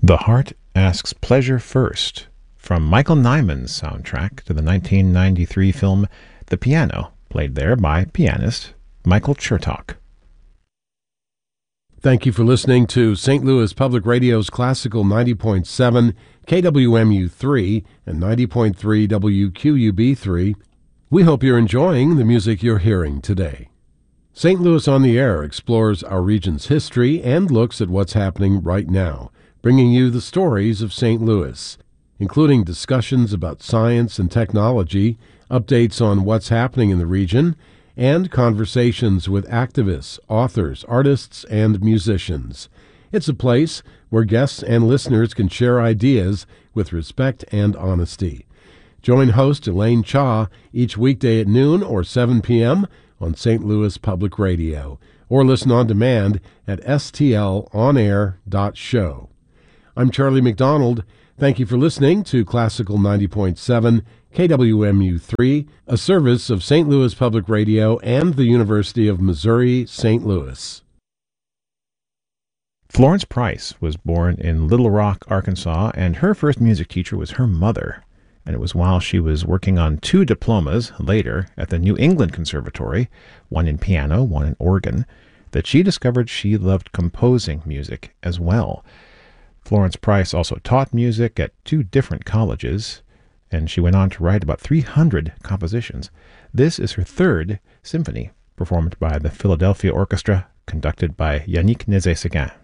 The Heart Asks Pleasure First, from Michael Nyman's soundtrack to the 1993 film The Piano, played there by pianist Michael Chertok. Thank you for listening to St. Louis Public Radio's Classical 90.7, KWMU3, and 90.3 WQUB3. We hope you're enjoying the music you're hearing today. St. Louis on the Air explores our region's history and looks at what's happening right now, bringing you the stories of St. Louis, including discussions about science and technology, updates on what's happening in the region, and conversations with activists, authors, artists, and musicians. It's a place where guests and listeners can share ideas with respect and honesty. Join host Elaine Cha each weekday at noon or 7 p.m. on St. Louis Public Radio, or listen on demand at stlonair.show. I'm Charlie McDonald. Thank you for listening to Classical 90.7 KWMU3, a service of St. Louis Public Radio and the University of Missouri, St. Louis. Florence Price was born in Little Rock, Arkansas, and her first music teacher was her mother. And it was while she was working on 2 diplomas later at the New England Conservatory, one in piano, one in organ, that she discovered she loved composing music as well. Florence Price also taught music at 2 different colleges, and she went on to write about 300 compositions. This is her 3rd symphony, performed by the Philadelphia Orchestra, conducted by Yannick Nézet-Séguin.